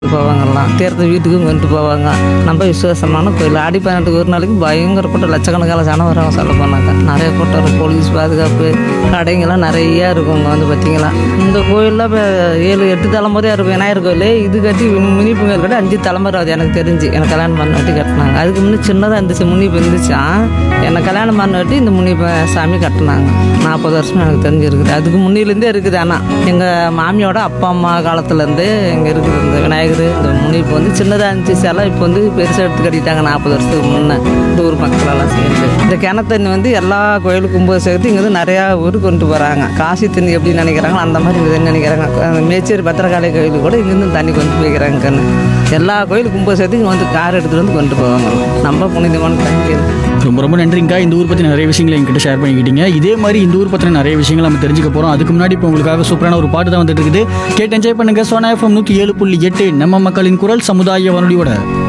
போவாங்கலாம் தீர்த்த வீட்டுக்கும் கொண்டு போவாங்க. நம்ம விசுவாசமான கோயில். ஆடி 18 ஒரு நாளைக்கு பயங்கர கூட்டம், லட்சக்கணக்கான ஜனம் வராங்க. சொல்ல போனாக்கா நிறைய கூட்டம் இருக்கும். போலீஸ் பாதுகாப்பு, கடைங்கெல்லாம் நிறையா இருக்கும். இங்கே வந்து பார்த்தீங்களா இந்த கோயிலில் இப்போ 7-8 தலைமுறையாக இருக்கும். விநாயகர் கோயில் இது கட்டி முனிப்பு கோயில் கட்டி 5 தலைமுறை ஆகுது எனக்கு தெரிஞ்சு. எனக்கு கல்யாணம் பண்ணி கட்டினாங்க. அதுக்கு முன்னே சின்னதாக இருந்துச்சு, முனிப்பு இருந்துச்சான். என்னை கல்யாணம் பண்ணி இந்த முனிப்பு சாமி கட்டினாங்க. 40 வருஷம் எனக்கு தெரிஞ்சிருக்குது. அதுக்கு முன்னிலேருந்தே இருக்குது. ஆனால் எங்கள் மாமியோட அப்பா அம்மா காலத்துலேருந்து இங்கே இருக்குது இந்த விநாயகர். இந்த முனிப்பு வந்து சின்னதாக இருந்துச்சு சிலை, இப்போ வந்து பெருசாக எடுத்து கட்டிட்டாங்க 40 வருஷத்துக்கு முன்னே. இந்த ஊர் மக்களெல்லாம் சேர்ந்து இந்த கிணத்தண்ணி வந்து எல்லா கோயிலுக்கும் போது சேர்த்து இங்கே வந்து நிறையா ஊருக்கு கொண்டு போகிறாங்க. காசி தண்ணி எப்படி நினைக்கிறாங்களோ அந்த மாதிரி இங்கே தண்ணி நினைக்கிறாங்க. மேச்சேரி பத்திரகாளி கோயிலுக்கு கூட இங்கேருந்து தண்ணி கொண்டு போய்க்கிறாங்கன்னு எல்லா கோயிலுக்கும் போது சேர்த்து இங்கே வந்து கார் எடுத்துகிட்டு வந்து கொண்டு போவாங்க. நம்ம புனிதமான தண்ணி. ரொம்ப ரொம்ப நன்றிங்கக்கா. இந்த ஊர் பற்றி நிறைய விஷயங்களை என்கிட்ட ஷேர் பண்ணிக்கிட்டீங்க. இதே மாதிரி இந்த ஊர் பற்றின நிறைய விஷயங்கள் நம்ம தெரிஞ்சுக்க போகிறோம். அதுக்கு முன்னாடி இப்போ உங்களுக்காக சூப்பரான ஒரு பாட்டு தான் வந்துட்டு இருக்குது. கேட்டு என்ஜாய் பண்ணுங்க. சோனா FM 107.8 நம்ம மக்களின் குரல் சமுதாய வானொலியோட